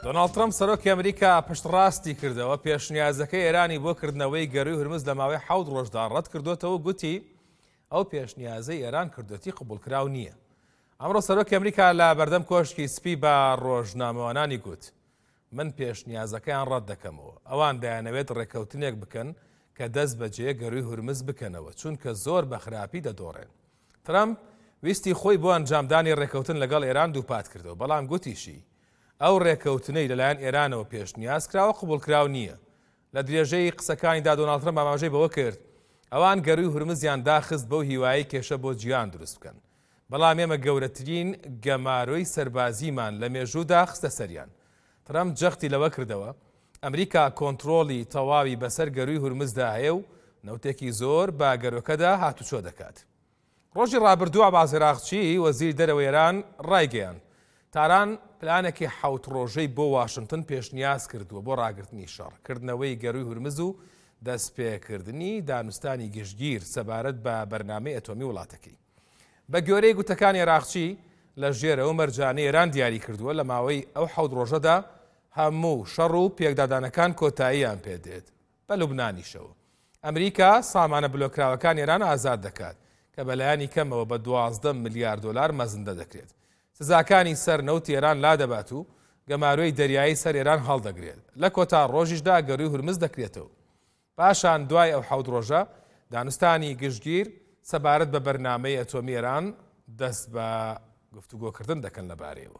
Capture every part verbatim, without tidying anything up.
دۆناڵد ترەمپ سەرۆکی ئەمریکا پشتڕاستی کردەوە پێشنیازەکەی ئێرانی بۆ کردنەوەی گەڕووی هورمز لە ماوەی حەوت ڕۆژدا ڕەت کردوتەوە گوتی ئەو پێشنیازەی ئێران کردوەتی قبولکراو نییە. ئەمڕۆ سەرۆکی ئەمریکا لە بەردەم کۆشکی سپی بە ڕۆژنامەوانانی گوت من پێشنیازەکەیان ڕەت دەکەمەوە. ئەوان دەیانەوێت ڕێکەوتنێک بکەن کە دەست بەجێ گەڕووی هورمز بکەنەوە چونکە زۆر بە خراپی دەدۆڕێن. ترەمپ ویستی خۆی بۆ ئەنجامدانی ڕێکەوتن لەگەڵ ئێران دووپات کردەوە، بەڵام گوتیشی ئەو ڕێکەوتنەی لەلایەن ئێرانەوە پێشنیاز کراوە قبولکراو نییە. لە درێژەی قسەکانیدا دۆناڵد ترەمپ ئاماژەی بەوە کرد ئەوان گەڕووی هورمزیان داخست بەو هیوایی کێشە بۆ جیهان دروست بکەن، بەڵام ئێمە گەورەترین گەماروی سەربازیمان لە مێژوودا خستە سەریان. ترەمپ جەختی لەوە کردەوە ئەمریکا کۆنتڕۆڵی تەواوی بەسەر گەڕووی هورمزدا هەیە و نەوتێکی زۆر با گەرۆکەدا هاتوچۆ دەکات. ڕۆژی ڕابردوو عەباس عێراقچی وەزیری دەرەوەی ئێران ڕایگەیاند تاران پلانێکی حەوت ڕۆژەی بۆ واشنگتن پێشنیاز کردووە بۆ ڕاگررتنی شەڕکردنەوەی گەڕووی هورمز و دەستپێکردنی دانوستانی گشتگیر سەبارەت بە بەرنامەی ئەتۆمی وڵاتەکەی. بە گوێرەی گوتەکانی عێراقچی لە ژێرەوە مەرجانەی ئێران دیاری کردووە لە ماوەی ئەو حەوت ڕۆژەدا هەموو شەڕ و پێکدادانەکان کۆتاییان پێدێت بە لوبنانیشەوە. ئەمریکا سامانە بلۆکراوەکان ئێران ئازاد دەکات کە بەلایانی کەمەوە بە دوازدە ملیار دۆلار مەزندە دەکرێت. سزاکانی سەر نەوتی ئێران لا دەبات و گەماروی دەریایی سەر ئێران هەڵدەگرێت. لە کۆتا ڕۆژیشدا گەڕووی هورمز دەکرێتەوە. پاشان دوای ئەو حەوت ڕۆژە دانوستانی گشتگیر سەبارەت بە بەرنامەی ئەتۆمی ئێران دەست بە گفتوگۆکردن دەکەن لەبارەیەوە.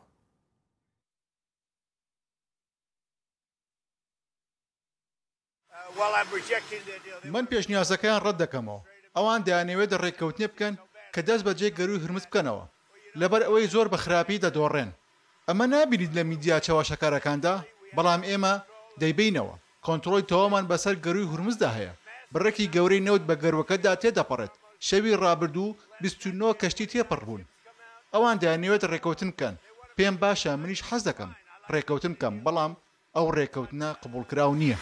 من پێشنیازەکەیان ڕەت دەکەمەوە. ئەوان دەیانەوێت ڕێککەوتنێ بکەن کە دەست بەجێ گەڕووی هورمز بکەنەوە لەبەر ئەوەی زۆر بە خراپی دەدۆڕێن. ئەمە نابینیت لە میدیا چاوەشەکارەکاندا، بەڵام ئێمە دەیبینەوە کۆنتڕۆلی تەواومان بەسەر گەڕووی هورمزدا هەیە. بڕێکی گەورەی نەوت بە گەروەکەدا تێدەپەڕێت. شەوی ڕابردوو بیست و نۆ کەشتی تێپەڕ بوون. ئەوان دەیانەوێت ڕێکەوتن بکەن. پێم باشە منیش حەز دەکەم ڕێکەوتن بکەم، بەڵام ئەو ڕێکەوتنە قبولکراو نییە.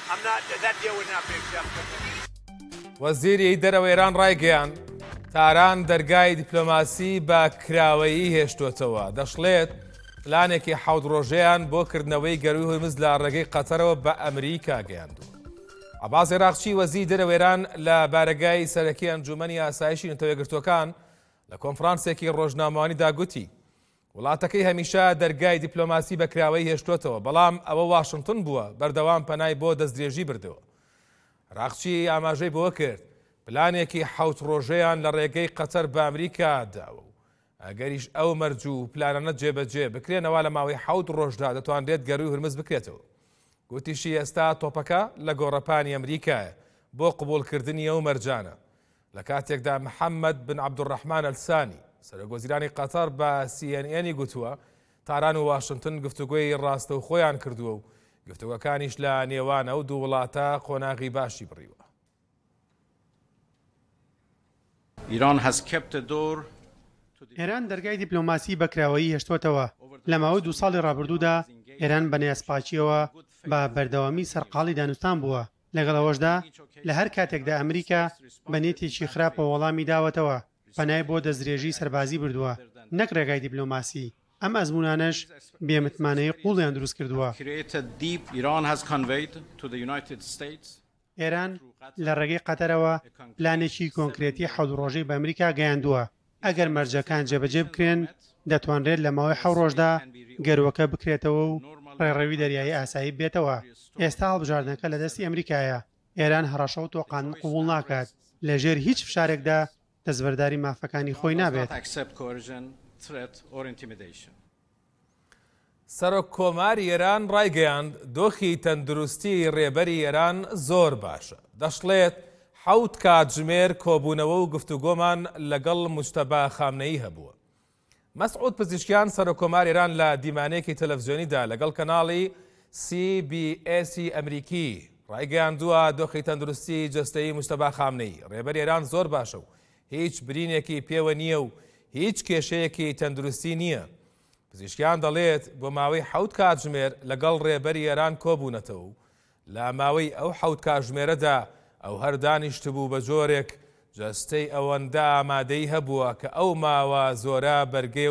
وەزیری دەرەوەی ئێران ڕایگەیاند تاران دەرگای دیپلۆماسی بە کراوەیی هێشتوتەوە. دەشڵێت پلانێکی حەوت ڕۆژەیان بۆ کردنەوەی گەڕووی هورمز لە ڕێگەی قەتەرەوە بە ئەمریکا گەیاندووە. عەباس عێراقچی وەزیری دەرەوەی ئێران لە بارگای سەرەکی ئەنجومەنی ئاسایشی نەتەوەیەگرتووەکان لە کۆنفرانسێکی ڕۆژنامەوانیدا گوتی وڵاتەکەی هەمیشە دەرگای دیپلۆماسی بە کراوەی هێشتوتەوە، بەڵام ئەوە واشنگتن بووە بەردەوام پەنای بۆ دەستدرێژی بردەوە. عێراقچی ئاماژەی بۆوە کرد پلانێکی حەوت ڕۆژەیان لە ڕێگەی قەتەر بە ئەمریکا داوە و ئەگەریش ئەو مەرجوو پلانانە جێبەجێ بکرێنەوە لە ماوەی حەوت ڕۆژدا دەتوانرێت گەڕووی هورمز بکرێتەوە. گوتیشی ئێستا تۆپەکە لە گۆڕەپانی ئەمریکایە بۆ قبولکردنی ئەو مەرجانە. لە کاتێکدا محەممەد بن عەبدوڕەحمان ئەلسانی سەرۆکوەزیرانی قەتەر بە سی ئەن ئێنی گوتووە تاران و واشنگتن گفتوگۆی ڕاستە و خۆیان کردووە و گفتوگەکانیش لە نێوانە و دوو وڵاتە قۆناغی باشی بڕیوە. ئێران دەرگای دیپلۆماسی بەکراوەیی هێشتوتەوە. لە ماوەی دوو ساڵی ڕابردوودا ئێران بە نێسپاچیەوە بە بەردەوامی سەرقاڵی دانوستان بووە. لەگەڵەوەشدا لە هەر کاتێکدا ئەمریکا بە نێتێکی خراپە وەڵامی داوەتەوە، پەنای بۆ دەستدرێژی سەربازی بردووە، نەک ڕێگای دیپلۆماسی. ئەم ئەزمونانەش بێمتمانەی قوڵیان دروست کردووە. ئێران لە ڕێگەی قەتەرەوە پلانێکی کۆنکرێتی حەوت ڕۆژەی بە ئەمریکا گەیاندووە. ئەگەر مەرجەکان جێبەجێ بکرێن دەتوانرێت لە ماوەی حەوت ڕۆژدا گەروەکە بکرێتەوە و ڕێڕەوی دەریایی ئاسایی بێتەوە. ئێستا هەڵبژاردنەکە لە دەستی ئەمریکایە. ئێران هەڕەشە و تۆقان قبوڵ ناکات، لەژێر هیچ فشارێکدا دەستبەرداری مافەکانی خۆی نابێت. سەرۆک کۆماری ئێران ڕایگەیاند دۆخی تەندروستی ڕێبەری ئێران زۆر باشە. دەشڵێت حەوت کاتژمێر کۆبوونەوە و گفتوگۆمان لەگەڵ موجتەبا خامنەیی هەبووە. مەسعود پزیشکیان سەرۆک کۆماری ئێران لە دیمانەیەکی تەلەڤیزیۆنیدا لەگەڵ کەناڵی سی بی ئێسی ئەمریکی ڕایگەیاندووە دۆخی تەندروستی جەستەیی موجتەبا خامنەیی ڕێبەری ئێران زۆر باشە و هیچ برینێکی پێوە نییە و هیچ کێشەیەکی تەندروستی نییە. پزیشکیان دەڵێت بۆ ماوەی حەوت کاتژمێر لەگەڵ ڕێبەری ئێران کۆبوونەتەوە و لە ماوەی ئەو حەوت کاتژمێرەدا ئەو هەر دانیشتبوو بە جۆرێک جەستەی ئەوەندە ئامادەی هەبووە کە ئەو ماوە زۆرە بەرگێ